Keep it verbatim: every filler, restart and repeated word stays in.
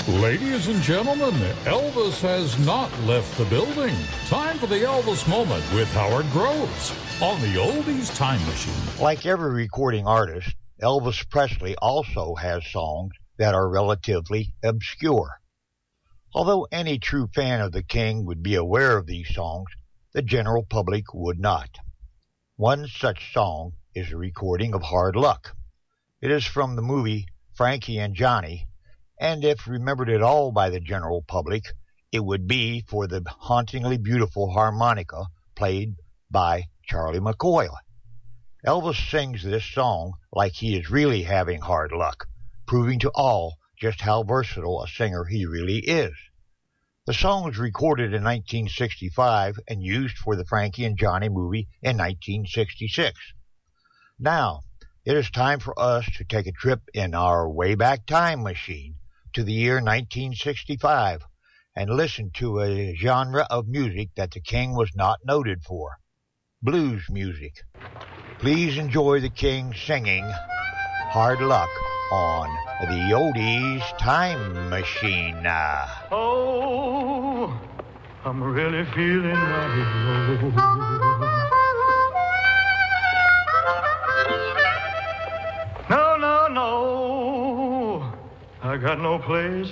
Ladies and gentlemen, Elvis has not left the building. Time for the Elvis Moment with Howard Groves on the Oldies Time Machine. Like every recording artist, Elvis Presley also has songs that are relatively obscure. Although any true fan of the King would be aware of these songs, the general public would not. One such song is a recording of Hard Luck. It is from the movie Frankie and Johnny, and if remembered at all by the general public, it would be for the hauntingly beautiful harmonica played by Charlie McCoy. Elvis sings this song like he is really having hard luck, proving to all just how versatile a singer he really is. The song was recorded in nineteen sixty-five and used for the Frankie and Johnny movie in nineteen sixty-six. Now, it is time for us to take a trip in our Wayback Time Machine to the year nineteen sixty-five and listen to a genre of music that the King was not noted for, blues music. Please enjoy the King singing Hard Luck on the Oldies Time Machine. Oh, I'm really feeling right low. No, no, no, I got no place